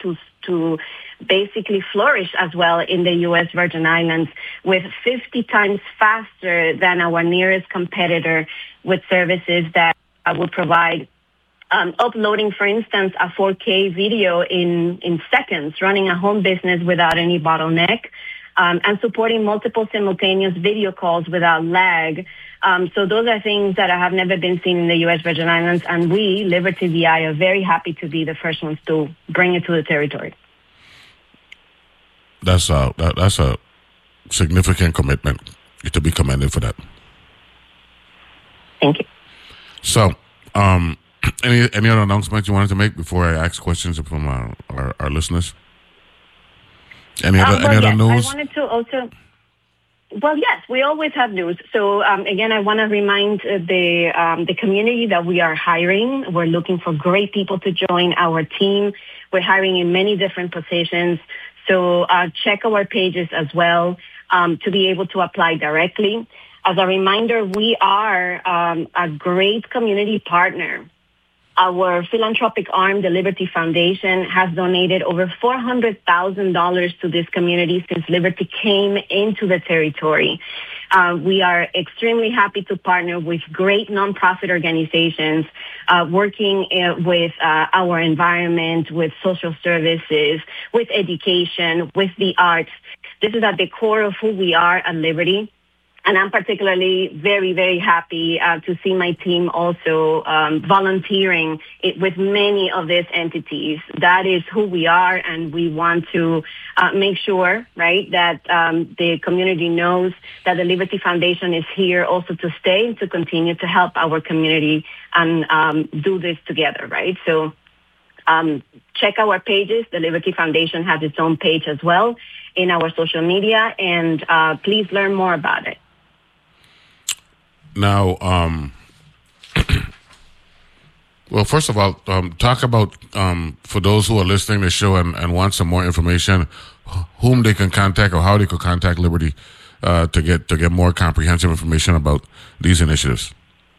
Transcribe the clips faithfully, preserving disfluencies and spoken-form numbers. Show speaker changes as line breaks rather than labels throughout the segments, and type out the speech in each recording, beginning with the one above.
to to basically flourish as well in the U S Virgin Islands with fifty times faster than our nearest competitor with services that uh, would provide um, uploading, for instance, a four K video in, in seconds, running a home business without any bottleneck, um, and supporting multiple simultaneous video calls without lag. Um, so those are things that have never been seen in the U S Virgin Islands, and we, Liberty V I, are very happy to be the first ones to bring it to the territory.
That's a, that, that's a significant commitment. You're to be commended for that.
Thank you.
So, um, any any other announcements you wanted to make before I ask questions from our, our, our listeners? Any other,
um, well,
any other
yes,
news?
I wanted to also... Well, yes, we always have news. So, um, again, I want to remind uh, the um, the community that we are hiring. We're looking for great people to join our team. We're hiring in many different positions. So uh, check our pages as well um, to be able to apply directly. As a reminder, we are um, a great community partner. Our philanthropic arm, the Liberty Foundation, has donated over four hundred thousand dollars to this community since Liberty came into the territory. Uh, we are extremely happy to partner with great nonprofit organizations uh, working uh, with uh, our environment, with social services, with education, with the arts. This is at the core of who we are at Liberty. And I'm particularly very, very happy uh, to see my team also um, volunteering it with many of these entities. That is who we are, and we want to uh, make sure, right, that um, the community knows that the Liberty Foundation is here also to stay and to continue to help our community and um, do this together, right? So um, check our pages. The Liberty Foundation has its own page as well in our social media, and uh, please learn more about it.
Now, um, well, first of all, um, talk about, um, for those who are listening to the show and, and want some more information, whom they can contact or how they could contact Liberty uh, to get to get more comprehensive information about these initiatives.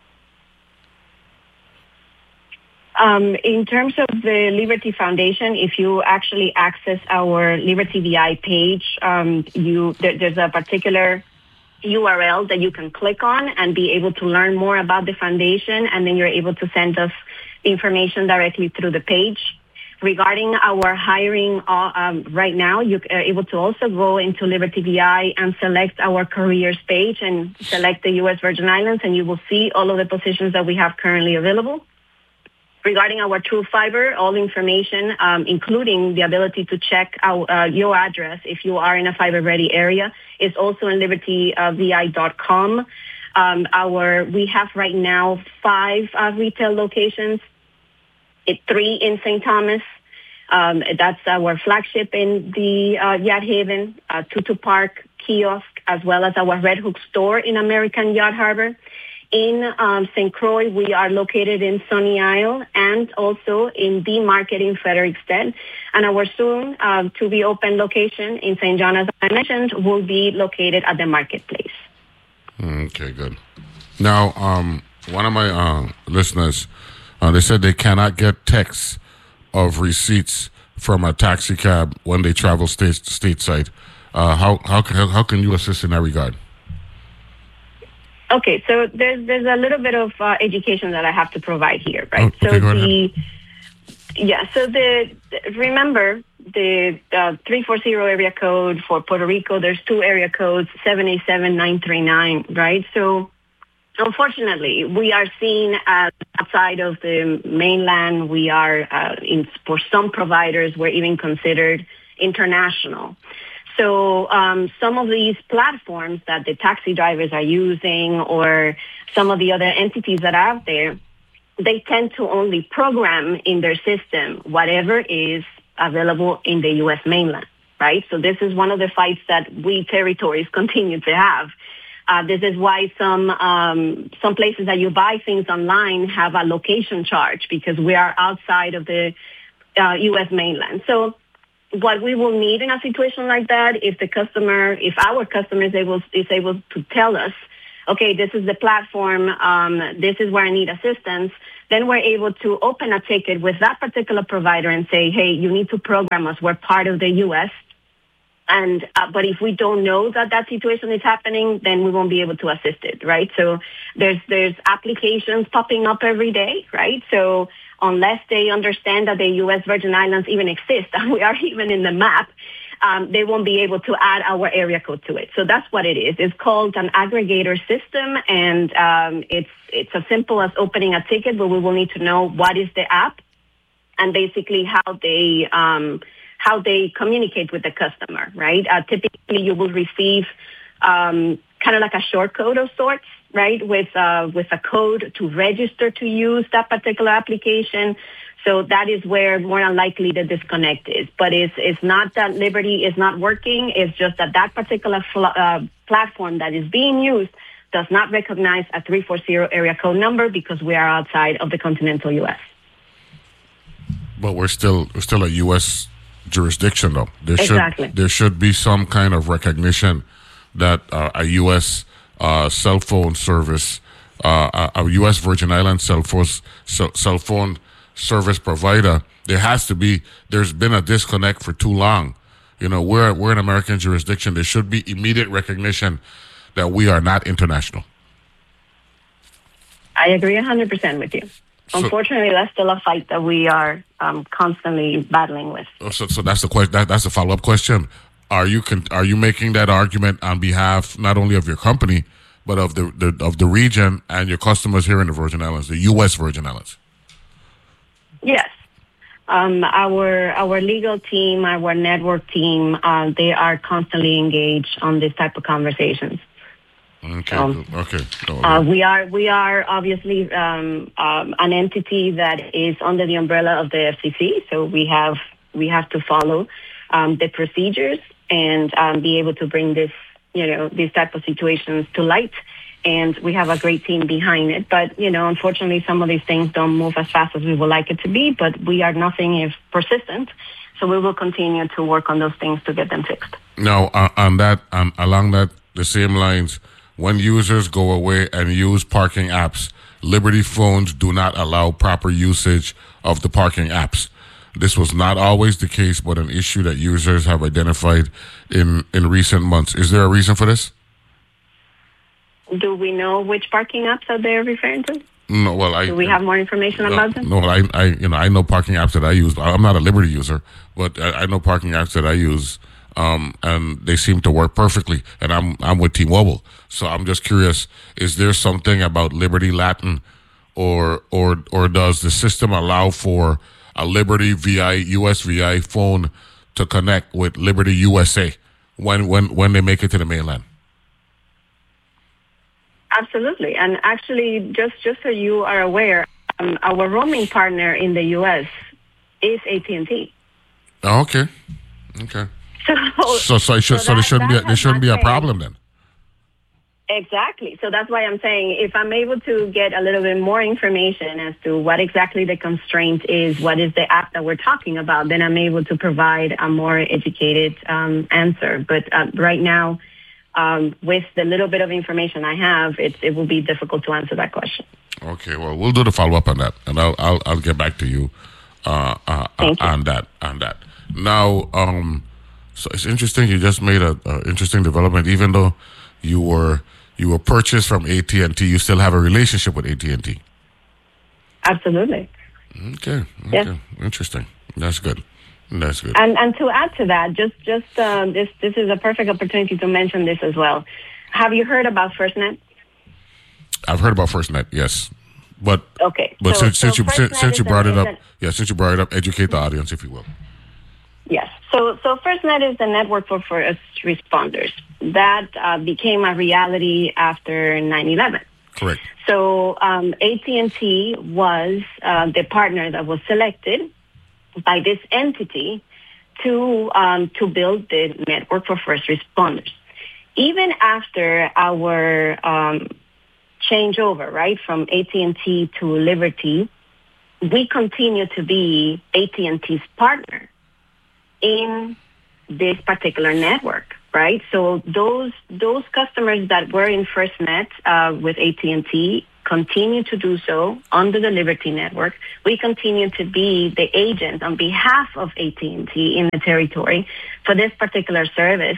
Um, in terms of the Liberty Foundation, if you actually access our Liberty V I page, um, you there, there's a particular U R L that you can click on and be able to learn more about the foundation, and then you're able to send us information directly through the page. Regarding our hiring uh, um, right now, you're able to also go into Liberty V I and select our careers page and select the U S Virgin Islands, and you will see all of the positions that we have currently available. Regarding our True Fiber, all information, um, including the ability to check our, uh, your address if you are in a fiber-ready area, is also in liberty v i dot com. Um, our we have right now five uh, retail locations, it, three in Saint Thomas. Um, that's our flagship in the uh, Yacht Haven, uh, Tutu Park kiosk, as well as our Red Hook store in American Yacht Harbor. In um, Saint Croix, we are located in Sunny Isle and also in the market in Frederiksted. And our soon uh, to be open location in Saint John, as I mentioned, will be located at the marketplace.
Okay, good. Now, um, one of my uh, listeners, uh, they said they cannot get texts of receipts from a taxi cab when they travel state stateside. Uh, how how can how can you assist in that regard?
Okay, so there's there's a little bit of uh, education that I have to provide here, right?
Oh, okay,
so the yeah, so the remember the uh, three forty area code for Puerto Rico. There's two area codes, seven eight seven, nine three nine, right? So unfortunately, we are seen as outside of the mainland. We are uh, in for some providers, we're even considered international. So um, some of these platforms that the taxi drivers are using or some of the other entities that are out there, they tend to only program in their system whatever is available in the U S mainland, right? So this is one of the fights that we territories continue to have. Uh, this is why some um, some places that you buy things online have a location charge because we are outside of the uh, U S mainland. So what we will need in a situation like that, if the customer, if our customer is able, is able to tell us, okay, this is the platform, um, this is where I need assistance, then we're able to open a ticket with that particular provider and say, hey, you need to program us. We're part of the U S. And uh, but if we don't know that that situation is happening, then we won't be able to assist it, right? So there's there's applications popping up every day, right? So unless they understand that the U S Virgin Islands even exist and we are even in the map, um, they won't be able to add our area code to it. So that's what it is. It's called an aggregator system, and um, it's it's as simple as opening a ticket, but we will need to know what is the app and basically how they um, how they communicate with the customer, right? Uh, typically, you will receive um, kind of like a short code of sorts, right, with uh, with a code to register to use that particular application. So that is where more than likely the disconnect is. But it's, it's not that Liberty is not working. It's just that that particular fl- uh, platform that is being used does not recognize a three forty area code number because we are outside of the continental U S.
But we're still we're still a U S jurisdiction, though. There
exactly.
should there should be some kind of recognition that uh, a U S uh, cell phone service, uh, a U S Virgin Islands cell phone cell, cell phone service provider, there has to be. There's been a disconnect for too long. You know, we're we're an American jurisdiction. There should be immediate recognition that we are not international.
I agree one hundred percent with you. So, unfortunately, that's still a fight that we are um, constantly battling with.
So, so that's the question. That, that's the follow-up question. Are you con- are you making that argument on behalf not only of your company but of the, the of the region and your customers here in the Virgin Islands, the U S Virgin Islands?
Yes. Um, our our legal team, our network team, uh, they are constantly engaged on this type of conversations.
Okay.
Um,
okay. Oh,
uh, we are we are obviously um, um, an entity that is under the umbrella of the F C C, so we have we have to follow um, the procedures and um, be able to bring this you know these type of situations to light. And we have a great team behind it. But, you know, unfortunately, some of these things don't move as fast as we would like it to be. But we are nothing if persistent. So we will continue to work on those things to get them fixed.
Now, uh, on that, um, along that, the same lines, when users go away and use parking apps, Liberty phones do not allow proper usage of the parking apps. This was not always the case, but an issue that users have identified in, in recent months. Is there a reason for this?
Do we know which parking apps are they referring to?
No, well, I.
Do we have more information
no,
about them?
No, I, I, you know, I know parking apps that I use. I'm not a Liberty user, but I, I know parking apps that I use, um, and they seem to work perfectly. And I'm, I'm with T-Mobile, so I'm just curious: is there something about Liberty Latin, or, or, or does the system allow for a Liberty V I U S V I phone to connect with Liberty U S A when, when, when they make it to the mainland?
Absolutely. And actually, just, just so you are aware, um, our roaming partner in the U S is A T and T.
Oh, okay. Okay.
So,
so, so, it should, so,
so that,
there shouldn't be a, there shouldn't be a
changed.
problem then.
Exactly. So that's why I'm saying if I'm able to get a little bit more information as to what exactly the constraint is, what is the app that we're talking about, then I'm able to provide a more educated um, answer. But uh, right now, Um, with the little bit of information I have, it, it will be difficult to answer that question.
Okay, well, we'll do the follow up on that, and I'll I'll, I'll get back to you, uh, uh, uh, on that on that. Now, um, so it's interesting. You just made a, a interesting development. Even though you were you were purchased from A T and T, you still have a relationship with A T and T.
Absolutely.
Okay. Okay.
Yes.
Interesting. That's good. That's good.
And and to add to that, just just uh, this this is a perfect opportunity to mention this as well. Have you heard about FirstNet?
I've heard about FirstNet, yes, but
okay.
But
so,
since,
so
since you since, since you brought
an,
it up,
an,
yeah, since you brought it up, educate the audience, if you will.
Yes. So so FirstNet is the network for first responders that uh, became a reality after nine eleven.
Correct.
So um, A T and T was uh, the partner that was selected by this entity to um, to build the network for first responders. Even after our um, changeover, right, from A T and T to Liberty, we continue to be A T and T's partner in this particular network, right? So those those customers that were in FirstNet uh, with A T and T continue to do so under the Liberty Network. We continue to be the agent on behalf of A T and T in the territory for this particular service.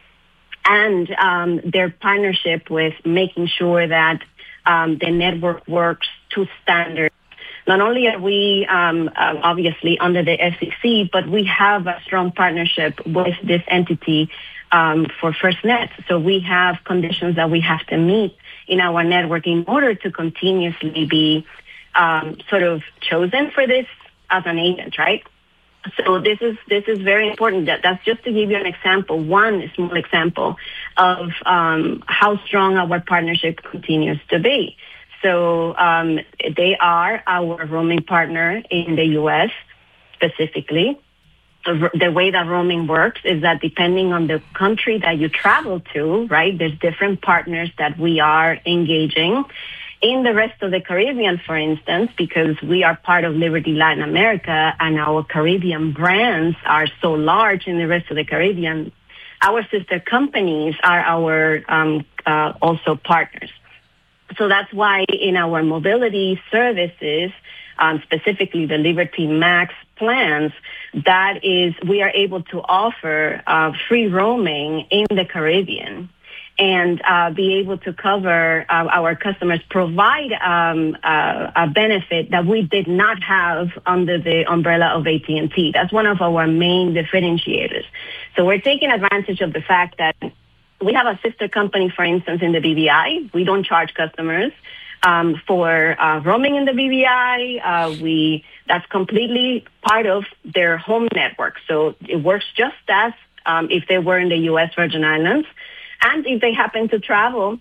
And um, their partnership with making sure that um, the network works to standards. Not only are we um, uh, obviously under the F C C, but we have a strong partnership with this entity um, for FirstNet. So we have conditions that we have to meet in our network in order to continuously be um, sort of chosen for this as an agent, right? So this is this is very important. That that's just to give you an example, one small example of um, how strong our partnership continues to be. So um, they are our roaming partner in the U S specifically. The way that roaming works is that depending on the country that you travel to, right, there's different partners that we are engaging. In the rest of the Caribbean, for instance, because we are part of Liberty Latin America and our Caribbean brands are so large in the rest of the Caribbean, our sister companies are our um, uh, also partners. So that's why in our mobility services, um, specifically the Liberty Max plans, that is, we are able to offer uh, free roaming in the Caribbean and uh, be able to cover uh, our customers, provide um, uh, a benefit that we did not have under the umbrella of A T and T. That's one of our main differentiators. So we're taking advantage of the fact that we have a sister company, for instance, in the B V I. We don't charge customers um, for uh, roaming in the B V I. Uh, we that's completely part of their home network. So it works just as um, if they were in the U S Virgin Islands. And if they happen to travel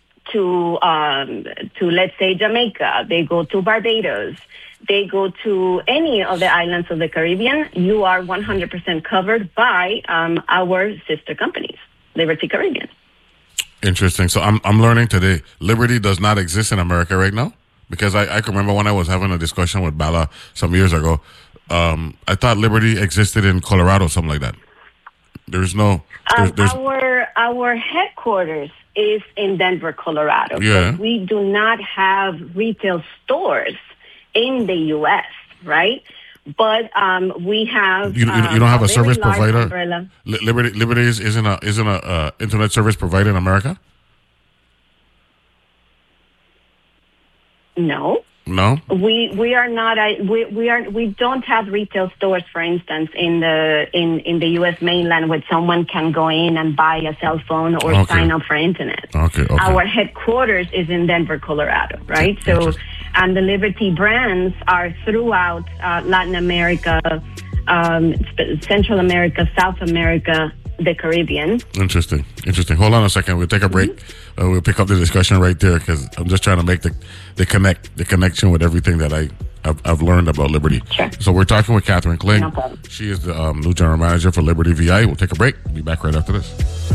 to, um, to let's say, Jamaica, they go to Barbados, they go to any of the islands of the Caribbean, you are one hundred percent covered by um, our sister companies, Liberty Caribbean.
Interesting. So I'm I'm learning today, Liberty does not exist in America right now? Because I, I can remember when I was having a discussion with Bala some years ago, um, I thought Liberty existed in Colorado, something like that. There's no... There's, there's,
um, our our headquarters is in Denver, Colorado.
Yeah.
But we do not have retail stores in the U S, right? But um, we have...
You, you,
um,
you don't have a, a service provider?
Umbrella.
Liberty Liberty is, isn't a, isn't a uh, internet service provider in America?
No.
No,
we we are not. A, we we are. We don't have retail stores, for instance, in the in, in the U S mainland, where someone can go in and buy a cell phone or
okay.
sign up for internet.
Okay, okay.
Our headquarters is in Denver, Colorado, right? So, and the Liberty brands are throughout uh, Latin America, um, Central America, South America, the Caribbean.
Interesting, interesting. Hold on a second. We'll take a break. Mm-hmm. Uh, we'll pick up the discussion right there because I'm just trying to make the the connect the connection with everything that I I've, I've learned about Liberty.
Sure.
So we're talking with Catherine Kling.
No problem.
She is the um, new general manager for Liberty V I. We'll take a break. We'll be back right after this.